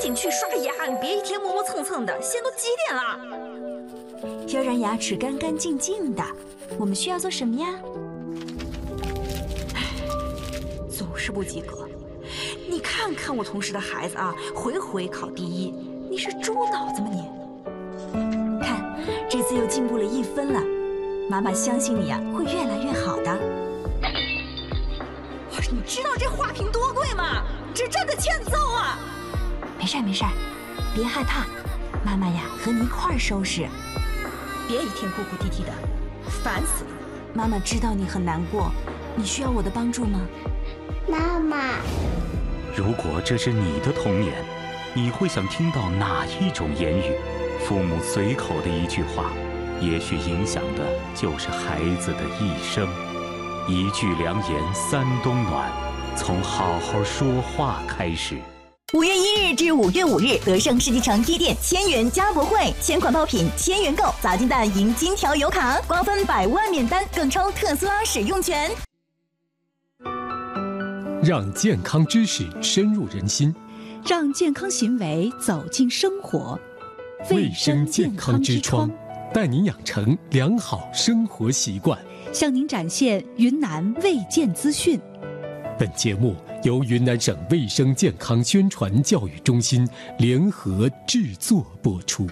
紧去刷牙，你别一天磨磨蹭蹭的。现在都几点了？ 要让牙齿干干净净的，我们需要做什么呀？ 总是不及格。你看看我同事的孩子啊，回回考第一，你是猪脑子吗你？ 看，这次又进步了1分了。妈妈相信你啊，会越来越好的。 你知道这花瓶多贵吗？这真的欠揍啊！ 没事没事，别害怕，妈妈呀和你一块儿收拾。 别一天哭哭啼啼的，烦死了。 妈妈知道你很难过，你需要我的帮助吗？ 妈妈， 如果这是你的童年，你会想听到哪一种言语？父母随口的一句话，也许影响的就是孩子的一生。一句良言三冬暖，从好好说话开始。 5月1日至5月5日，德胜世纪城贴店1000元加博会，1000款爆品1000元购，砸金蛋赢金条油卡，瓜分100万免单，更抽特斯拉使用权。 让健康知识深入人心， 让健康行为走进生活。 卫生健康之窗，带您养成良好生活习惯， 向您展现云南卫健资讯。 本节目由云南省卫生健康宣传教育中心联合制作播出。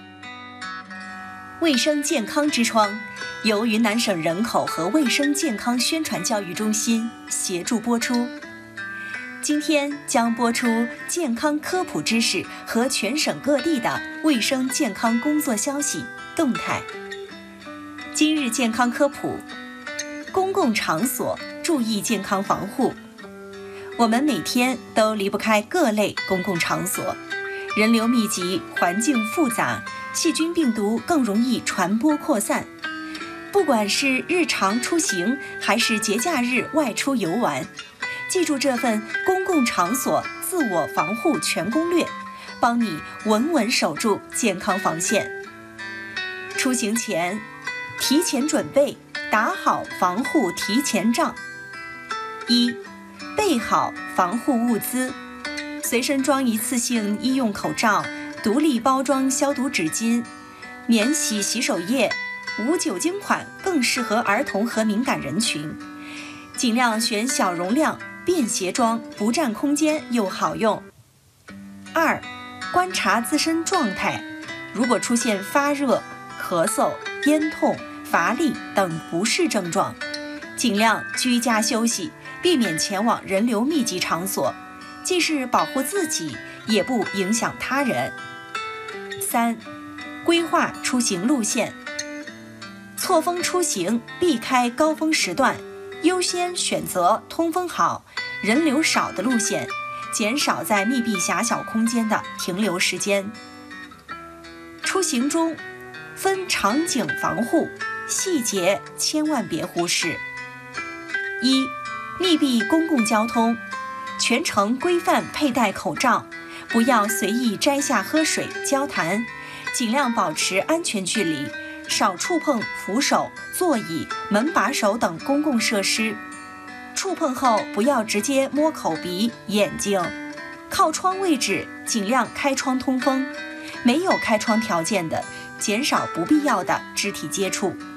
卫生健康之窗由云南省人口和卫生健康宣传教育中心协助播出。今天将播出健康科普知识和全省各地的卫生健康工作消息动态。今日健康科普：公共场所注意健康防护。我们每天都离不开各类公共场所，人流密集，环境复杂，细菌病毒更容易传播扩散。不管是日常出行还是节假日外出游玩，记住这份公共场所自我防护全攻略，帮你稳稳守住健康防线。出行前提前准备，打好防护提前仗。1. 备好防护物资，随身装一次性医用口罩，独立包装消毒纸巾，免洗洗手液，无酒精款更适合儿童和敏感人群。尽量选小容量便携装，不占空间又好用。2. 观察自身状态，如果出现发热、咳嗽、咽痛、乏力等不适症状，尽量居家休息，避免前往人流密集场所，既是保护自己，也不影响他人。3. 规划出行路线，错峰出行，避开高峰时段，优先选择通风好、人流少的路线，减少在密闭狭小空间的停留时间。出行中分场景防护，细节千万别忽视。1. 密闭公共交通，全程规范佩戴口罩，不要随意摘下喝水、交谈，尽量保持安全距离，少触碰扶手、座椅、门把手等公共设施。触碰后不要直接摸口鼻、眼睛，靠窗位置尽量开窗通风，没有开窗条件的，减少不必要的肢体接触。